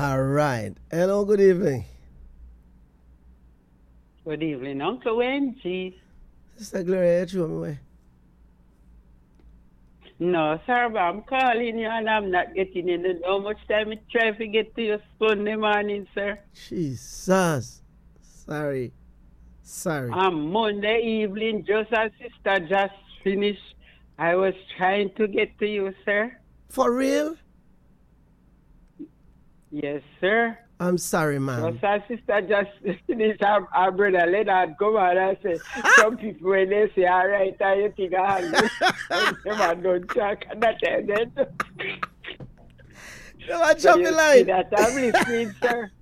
All right. Hello, good evening. Good evening, Uncle Wendy. Sister Gloria, you throw me away. No, sir, but I'm calling you and I'm not getting in. How much time I try to get to your Sunday morning, sir? Jesus. Sorry. Monday evening, just as sister just finished, I was trying to get to you, sir. For real? Yes, sir. I'm sorry, ma'am. Just as sister just finished, our brother Leonard come out and say, some people when they say, all right, you think I have them don't talk and that and then. No, I chop the line. That I'm listening, sir.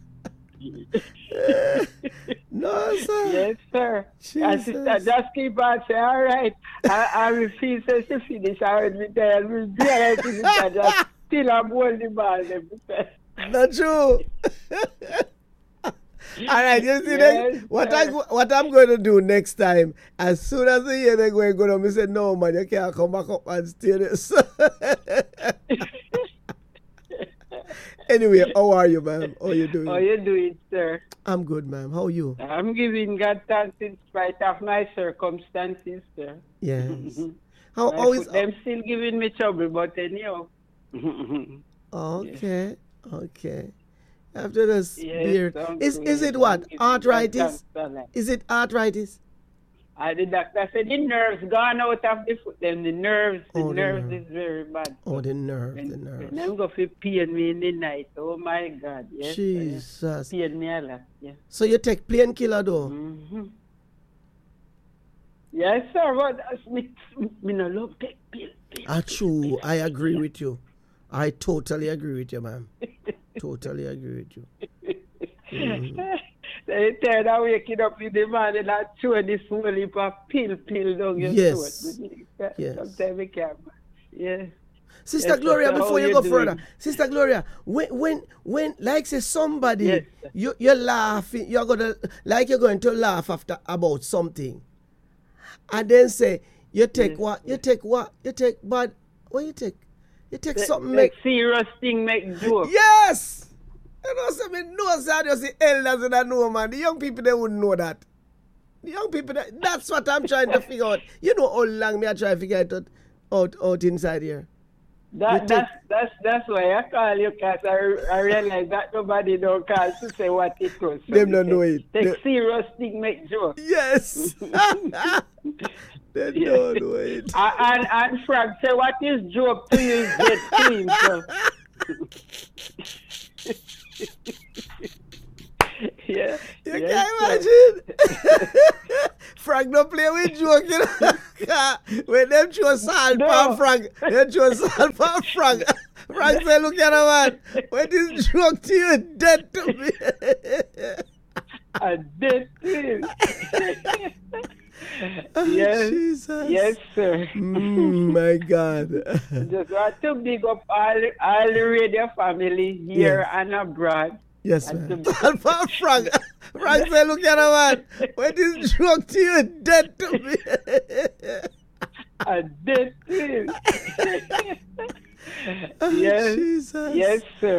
No, sir. Yes, sir. Jesus. And sister just keep on saying, all right, I will feel so she finish. I will be there. I will be there. Sister just still I'm holding ball. Not true. All right, you see Yes, what I'm going to do next time, as soon as the year they're going to go, I say, no, man, you can't come back up and steal this. Anyway, how are you, ma'am? How are you doing? How you doing, sir? I'm good, ma'am. How are you? I'm giving God thanks in spite of my circumstances, sir. Yes. How is... Them still giving me trouble, but anyhow. Okay. After this beer, is it what? Giving Arthritis? God thanks. Is it arthritis? The doctor said the nerves gone out of the foot. Then the nerves is very bad. Oh, the nerves. And I'm going to pain me in the night. Oh my God. Yes. Jesus. Pain me a lot. Yes. So you take painkiller though? Mm-hmm. Yes, sir. But me no love take pill. True. I agree with you. I totally agree with you, ma'am. Totally agree with you. Mm-hmm. They tell that waking up in the morning and chew this whole heap of pill down your Yes. throat. Yes. Sometimes we can't. Yes. Sister Yes, Gloria, sir, before how you go doing? further, Sister Gloria, when like say somebody, Yes, you're laughing, you're going to laugh after about something, and then say you take what, you take bad, what you take? You take something make serious thing, make joke. Yes. You know something? No, sir, just the elders that know, man. The young people, they wouldn't know that. The young people, that's what I'm trying to figure out. You know how long me I try to figure it out inside here. That's why I call you, because I realize that nobody don't call to say what it was. So Them don't know it. Take serious thing, make joke. Yes. They don't know it. And Frank say what is joke to you is get clean. So. Yeah. You can't imagine. Frank don't play with joke, you know. When them throw salt for Frank, they throw salt for Frank. Frank say, look at him, man. When this joke to you, dead to me. A dead to him. Yes. Jesus. Yes, sir. My God. Just want to big up all the radio family here and abroad. Yes, man. And for Frank say, look at him, man. When this joke to you, dead to me. A dead to him. Yes. Jesus. Yes, sir.